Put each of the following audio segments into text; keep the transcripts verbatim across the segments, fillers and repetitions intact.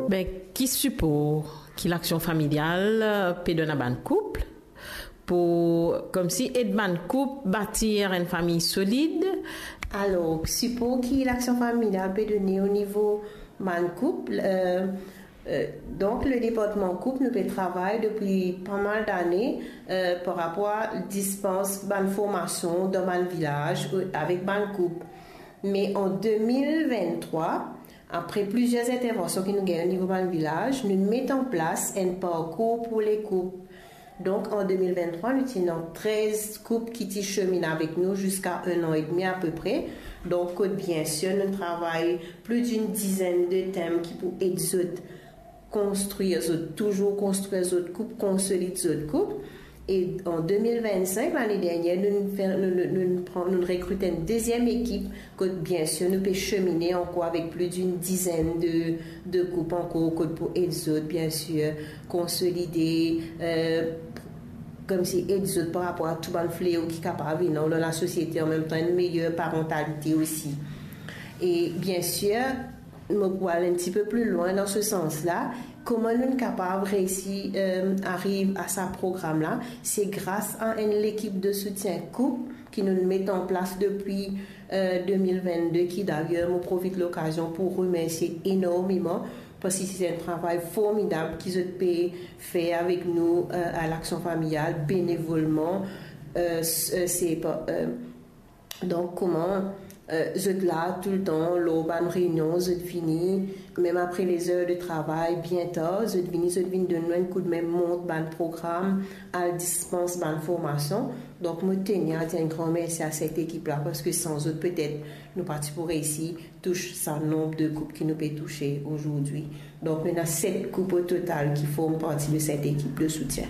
Ben, qui suppose que l'action familiale peut donner un couple pour, comme si aider un couple bâtir une famille solide? Alors, suppose que l'action familiale peut donner au niveau man couple. Euh, euh, donc, le département couple nous peut travailler depuis pas mal d'années euh, par rapport à dispense de formation dans mon village avec mon couple. Mais en deux mille vingt-trois, après plusieurs interventions que nous avons au niveau du village, nous mettons en place un parcours pour les couples. Donc, en deux mille vingt-trois, nous tenons treize couples qui cheminent avec nous jusqu'à un an et demi à peu près. Donc, bien sûr, nous travaillons plus d'une dizaine de thèmes qui pour aider les autres construire, toujours construire les autres couples, consolider les autres couples. Et en deux mille vingt-cinq, l'année dernière, nous, nous, nous, nous, nous recrutons une deuxième équipe que, bien sûr, nous pouvons cheminer encore avec plus d'une dizaine de, de couples encore pour aider les autres, bien sûr, consolider, euh, comme si aider les autres par rapport à tout le fléau qui est capable dans la société, en même temps une meilleure parentalité aussi. Et bien sûr, nous pouvons aller un petit peu plus loin dans ce sens-là. Comment nous sommes capables de réussir euh, arriver à ce programme-là? C'est grâce à une équipe de soutien couple qui nous met en place depuis euh, deux mille vingt-deux, qui d'ailleurs me profite de l'occasion pour remercier énormément parce que c'est un travail formidable qu'ils ont fait avec nous euh, à l'Action familiale bénévolement. Euh, c'est pas, euh, donc comment Euh, je suis là tout le temps, l'aube en réunion, je finis, même après les heures de travail, bientôt, je finis, je finis de nous un coup de même monte ban programme, à dispense ban formation. Donc, je tenais à dire un grand merci à cette équipe-là, parce que sans eux, peut-être, nous partis pour réussir, touche ce nombre de couples qui nous peut toucher aujourd'hui. Donc, on a sept couples au total qui forment partie de cette équipe de soutien.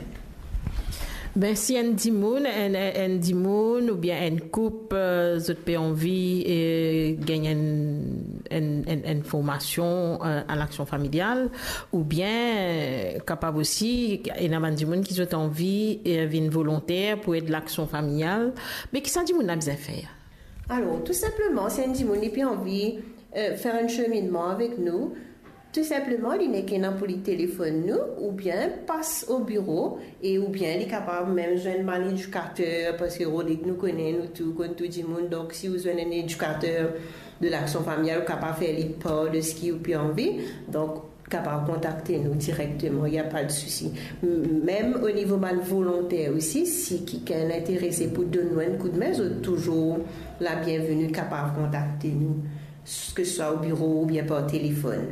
Ben, si un dimoun, un, un dimoun, ou bien un couple, euh, vous avez envie de gagner une, une, une, une formation euh, à l'action familiale, ou bien, euh, capable aussi, il y a un dimoun qui ont envie et euh, une volontaire pour aider l'action familiale. Mais qui ça dimoun a besoin de faire? Alors, tout simplement, si un dimoun a envie de euh, faire un cheminement avec nous, tout simplement, il n'est qu'un pour le téléphone nous, ou bien passe au bureau, et ou bien il est capable même de joindre un éducateur, parce que Rodrigue nous connaît, nous tout, comme tout le monde. Donc, si vous avez un éducateur de l'action familiale, vous êtes capable de faire les pas de ce qui vous a envie. Donc, capable de contacter nous directement, il n'y a pas de souci. Même au niveau mal volontaire aussi, si quelqu'un est intéressé pour donner un coup de main, vous êtes toujours la bienvenue, capable de contacter nous, que ce soit au bureau ou bien par téléphone.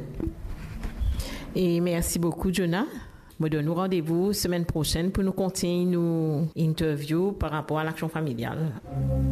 Et merci beaucoup, Jonah. Nous donnons rendez-vous semaine prochaine pour nous continuer nos interviews par rapport à l'action familiale.